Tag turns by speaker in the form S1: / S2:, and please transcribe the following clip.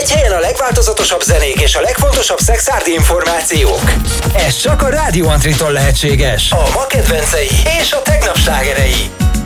S1: Egy helyen a legváltozatosabb zenék és a legfontosabb szexárdi információk. Ez csak a Rádió Antritól lehetséges. A ma kedvencei és a tegnap slágerei.